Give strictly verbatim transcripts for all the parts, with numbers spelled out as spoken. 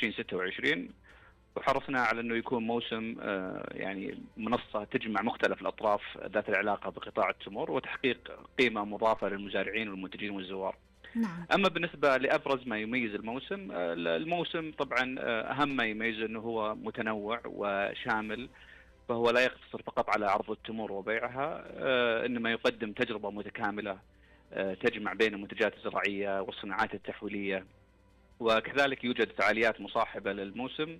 عشرين ستة وعشرين، وحرصنا على أنه يكون موسم يعني منصة تجمع مختلف الأطراف ذات العلاقة بقطاع التمور وتحقيق قيمة مضافة للمزارعين والمنتجين والزوار. نعم. أما بالنسبة لأبرز ما يميز الموسم، الموسم طبعا أهم ما يميزه أنه هو متنوع وشامل، فهو لا يقتصر فقط على عرض التمور وبيعها، إنما يقدم تجربة متكاملة تجمع بين المنتجات الزراعية والصناعات التحويلية، وكذلك يوجد فعاليات مصاحبة للموسم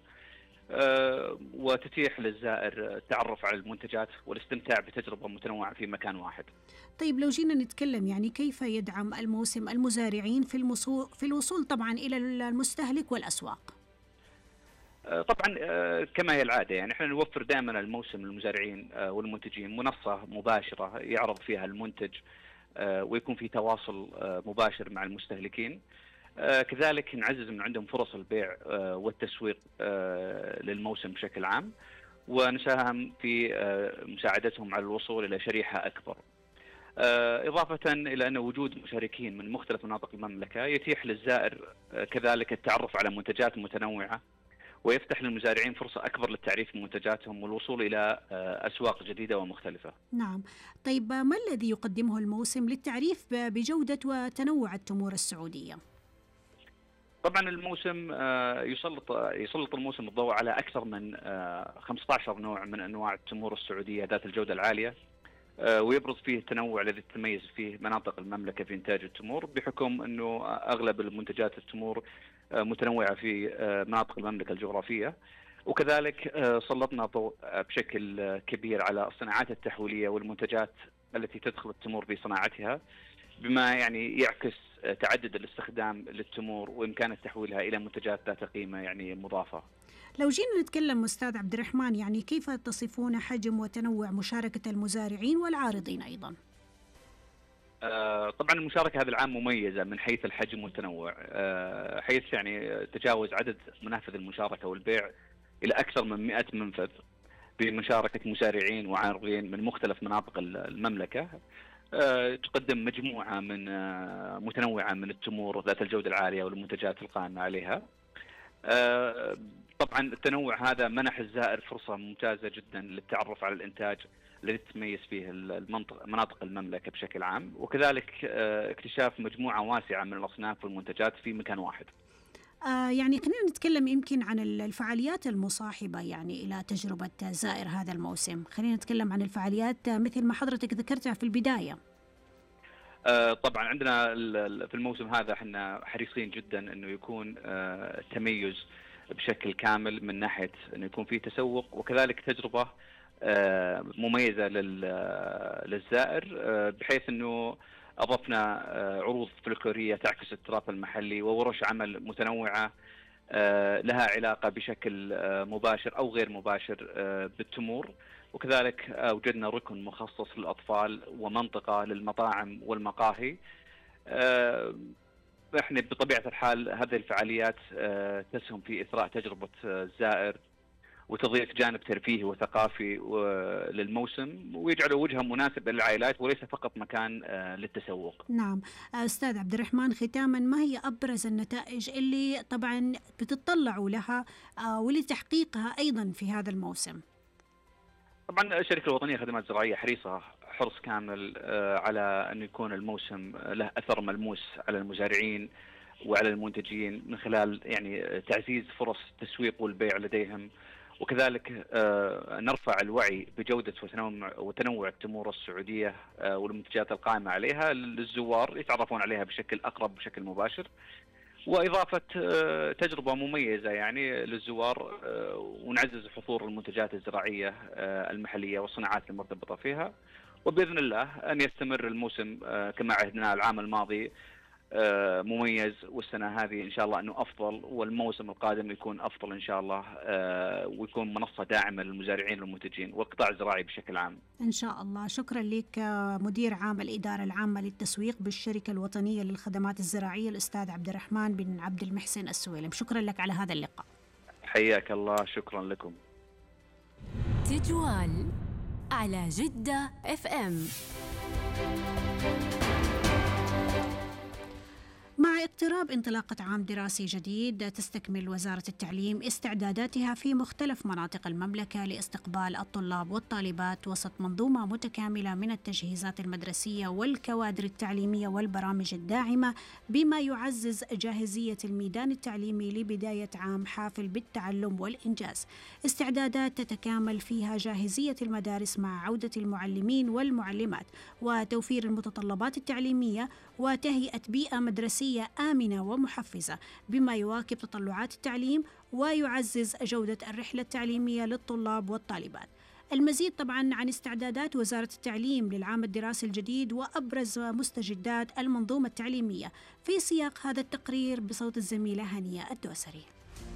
وتتيح للزائر التعرف على المنتجات والاستمتاع بتجربة متنوعة في مكان واحد. طيب لو جينا نتكلم يعني كيف يدعم الموسم المزارعين في الوصول في الوصول طبعا إلى المستهلك والأسواق؟ طبعا كما هي العادة يعني احنا نوفر دائما الموسم للمزارعين والمنتجين منصة مباشرة يعرض فيها المنتج ويكون في تواصل مباشر مع المستهلكين. كذلك نعزز من عندهم فرص البيع والتسويق للموسم بشكل عام، ونساهم في مساعدتهم على الوصول إلى شريحة أكبر، إضافة إلى أن وجود مشاركين من مختلف مناطق المملكة يتيح للزائر كذلك التعرف على منتجات متنوعة، ويفتح للمزارعين فرصة أكبر للتعريف بمنتجاتهم والوصول إلى أسواق جديدة ومختلفة. نعم. طيب ما الذي يقدمه الموسم للتعريف بجودة وتنوع التمور السعودية؟ طبعا الموسم يسلط يسلط الموسم الضوء على أكثر من خمسة عشر نوع من أنواع التمور السعودية ذات الجودة العالية، ويبرز فيه التنوع الذي تتميز فيه مناطق المملكة في إنتاج التمور، بحكم أنه أغلب المنتجات التمور متنوعة في مناطق المملكة الجغرافية. وكذلك سلطنا ضوء بشكل كبير على الصناعات التحويلية والمنتجات التي تدخل التمور في صناعتها، بما يعني يعكس تعدد الاستخدام للتمور وإمكان تحويلها إلى منتجات ذات قيمة يعني مضافة. لو جينا نتكلم أستاذ عبد الرحمن، يعني كيف تصفون حجم وتنوع مشاركة المزارعين والعارضين أيضا؟ آه طبعا المشاركة هذا العام مميزة من حيث الحجم والتنوع، آه حيث يعني تجاوز عدد منافذ المشاركة والبيع إلى أكثر من مئة منفذ بمشاركة مزارعين وعارضين من مختلف مناطق المملكة. أه تقدم مجموعة من أه متنوعة من التمور ذات الجودة العالية والمنتجات القائمة عليها. أه طبعا التنوع هذا منح الزائر فرصة ممتازة جدا للتعرف على الإنتاج الذي تتميز فيه المنطقة مناطق المملكة بشكل عام، وكذلك أه اكتشاف مجموعة واسعة من الأصناف والمنتجات في مكان واحد. آه يعني خلينا نتكلم يمكن عن الفعاليات المصاحبة يعني إلى تجربة زائر هذا الموسم. خلينا نتكلم عن الفعاليات مثل ما حضرتك ذكرتها في البداية. آه طبعا عندنا في الموسم هذا احنا حريصين جدا انه يكون آه تميز بشكل كامل من ناحية انه يكون فيه تسوق وكذلك تجربة آه مميزة للزائر، آه بحيث انه أضفنا عروض فلكلورية تعكس التراث المحلي وورش عمل متنوعة لها علاقة بشكل مباشر أو غير مباشر بالتمور، وكذلك أوجدنا ركن مخصص للأطفال ومنطقة للمطاعم والمقاهي. احنا بطبيعة الحال هذه الفعاليات تسهم في إثراء تجربة الزائر وتضيف جانب ترفيهي وثقافي للموسم ويجعله وجهة مناسبة للعائلات وليس فقط مكان للتسوق. نعم. أستاذ عبد الرحمن، ختاما ما هي أبرز النتائج اللي طبعا بتطلعوا لها ولتحقيقها أيضا في هذا الموسم؟ طبعا الشركة الوطنية للخدمات الزراعية حريصة حرص كامل على أن يكون الموسم له أثر ملموس على المزارعين وعلى المنتجين من خلال يعني تعزيز فرص التسويق والبيع لديهم، وكذلك نرفع الوعي بجودة وتنوع التمور السعودية والمنتجات القائمة عليها للزوار يتعرفون عليها بشكل أقرب بشكل مباشر، وإضافة تجربة مميزة يعني للزوار، ونعزز حضور المنتجات الزراعية المحلية والصناعات المرتبطة فيها، وبإذن الله أن يستمر الموسم كما عهدنا العام الماضي مميز، والسنة هذه إن شاء الله أنه أفضل، والموسم القادم يكون أفضل إن شاء الله، ويكون منصة داعمة للمزارعين والمنتجين والقطاع الزراعي بشكل عام إن شاء الله. شكرا لك مدير عام الإدارة العامة للتسويق بالشركة الوطنية للخدمات الزراعية الأستاذ عبد الرحمن بن عبد المحسن السويلم. شكرا لك على هذا اللقاء. حياك الله. شكرا لكم. تجوال على جدة اف ام. مع اقتراب انطلاقة عام دراسي جديد، تستكمل وزارة التعليم استعداداتها في مختلف مناطق المملكة لاستقبال الطلاب والطالبات وسط منظومة متكاملة من التجهيزات المدرسية والكوادر التعليمية والبرامج الداعمة، بما يعزز جاهزية الميدان التعليمي لبداية عام حافل بالتعلم والإنجاز. استعدادات تتكامل فيها جاهزية المدارس مع عودة المعلمين والمعلمات وتوفير المتطلبات التعليمية وتهيئة بيئة مدرسية آمنة ومحفزة، بما يواكب تطلعات التعليم ويعزز جودة الرحلة التعليمية للطلاب والطالبات. المزيد طبعا عن استعدادات وزارة التعليم للعام الدراسي الجديد وأبرز مستجدات المنظومة التعليمية في سياق هذا التقرير بصوت الزميلة هنية الدوسري.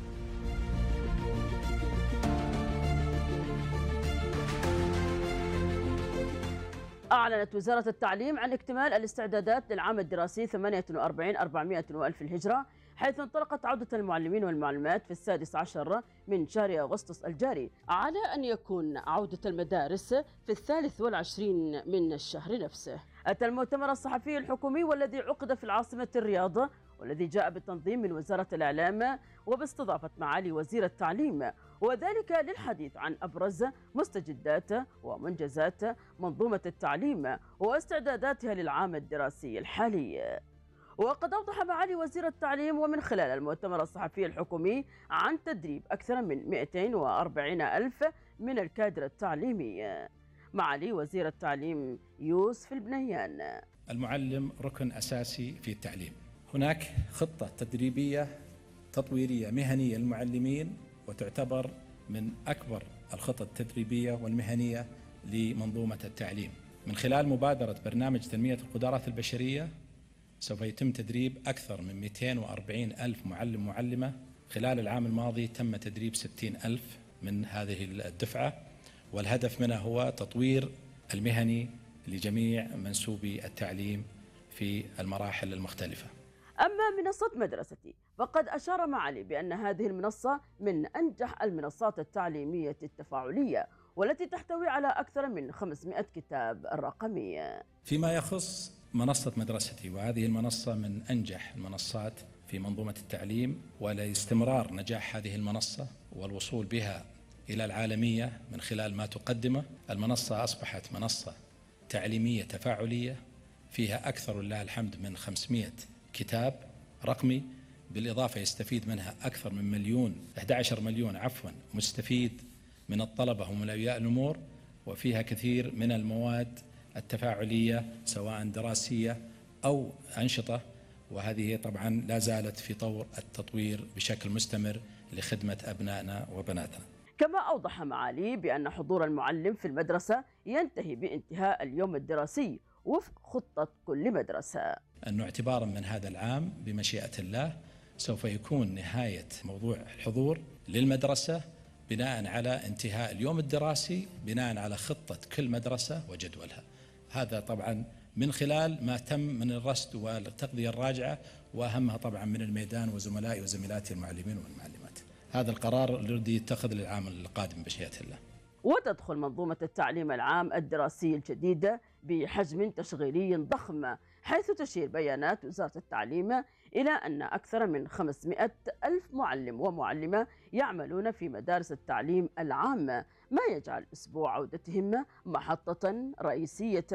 أعلنت وزارة التعليم عن اكتمال الاستعدادات للعام الدراسي ثمانية وأربعين أربعمائة وألف الهجرة، حيث انطلقت عودة المعلمين والمعلمات في السادس عشر من شهر أغسطس الجاري، على أن يكون عودة المدارس في الثالث والعشرين من الشهر نفسه. أتى المؤتمر الصحفي الحكومي والذي عقد في العاصمة الرياض، والذي جاء بالتنظيم من وزارة الإعلام وباستضافة معالي وزير التعليم، وذلك للحديث عن أبرز مستجدات ومنجزات منظومة التعليم واستعداداتها للعام الدراسي الحالي. وقد أوضح معالي وزير التعليم ومن خلال المؤتمر الصحفي الحكومي عن تدريب أكثر من مئتين وأربعين ألف من الكادر التعليمي. معالي وزير التعليم يوسف البنيان: المعلم ركن أساسي في التعليم. هناك خطة تدريبية تطويرية مهنية للمعلمين، وتعتبر من أكبر الخطط التدريبية والمهنية لمنظومة التعليم. من خلال مبادرة برنامج تنمية القدرات البشرية سوف يتم تدريب أكثر من مئتين وأربعين ألف معلم معلمة. خلال العام الماضي تم تدريب ستين ألف من هذه الدفعة، والهدف منها هو تطوير المهني لجميع منسوبي التعليم في المراحل المختلفة. أما منصة مدرستي فقد أشار معالي بأن هذه المنصة من أنجح المنصات التعليمية التفاعلية، والتي تحتوي على أكثر من خمسمائة كتاب رقمي. فيما يخص منصة مدرستي، وهذه المنصة من أنجح المنصات في منظومة التعليم، ولاستمرار نجاح هذه المنصة والوصول بها إلى العالمية من خلال ما تقدمه. المنصة أصبحت منصة تعليمية تفاعلية فيها أكثر لله الحمد من خمسمائة كتاب رقمي، بالإضافة يستفيد منها أكثر من مليون أحد عشر مليون عفوا مستفيد من الطلبة ومن أولياء الأمور، وفيها كثير من المواد التفاعلية سواء دراسية أو أنشطة، وهذه طبعا لا زالت في طور التطوير بشكل مستمر لخدمة أبنائنا وبناتنا. كما أوضح معالي بأن حضور المعلم في المدرسة ينتهي بانتهاء اليوم الدراسي وفق خطة كل مدرسة. أنه اعتبارا من هذا العام بمشيئة الله سوف يكون نهاية موضوع الحضور للمدرسة بناء على انتهاء اليوم الدراسي، بناء على خطة كل مدرسة وجدولها. هذا طبعا من خلال ما تم من الرصد والتغذية الراجعة، وأهمها طبعا من الميدان وزملائي وزميلاتي المعلمين والمعلمات. هذا القرار الذي يتخذ للعام القادم بمشيئة الله. وتدخل منظومة التعليم العام الدراسي الجديد بحجم تشغيلي ضخم، حيث تشير بيانات وزارة التعليم إلى أن أكثر من خمسمائة ألف معلم ومعلمة يعملون في مدارس التعليم العام، ما يجعل أسبوع عودتهم محطة رئيسية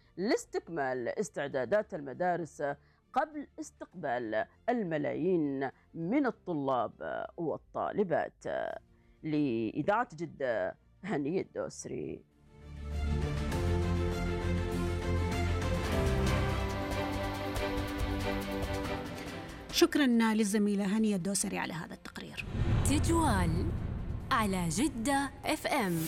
لاستكمال استعدادات المدارس قبل استقبال الملايين من الطلاب والطالبات. لإذاعة جدة، هنية الدوسري. شكرا للزميلة هنية الدوسري على هذا التقرير. تجوال على جدة اف ام.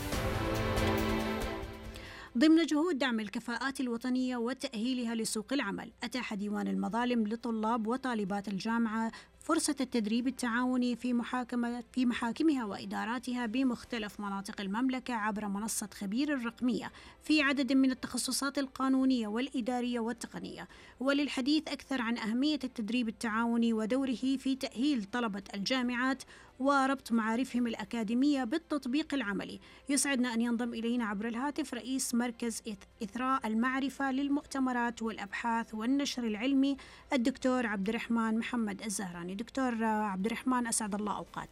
ضمن جهود دعم الكفاءات الوطنية وتأهيلها لسوق العمل، أتاح ديوان المظالم لطلاب وطالبات الجامعة فرصة التدريب التعاوني في محاكمة في محاكمها وإداراتها بمختلف مناطق المملكة عبر منصة خبير الرقمية في عدد من التخصصات القانونية والإدارية والتقنية. وللحديث أكثر عن أهمية التدريب التعاوني ودوره في تأهيل طلبة الجامعات وربط معارفهم الأكاديمية بالتطبيق العملي، يسعدنا أن ينضم إلينا عبر الهاتف رئيس مركز إثراء المعرفة للمؤتمرات والأبحاث والنشر العلمي الدكتور عبد الرحمن محمد الزهراني. دكتور عبد الرحمن، أسعد الله أوقاتك.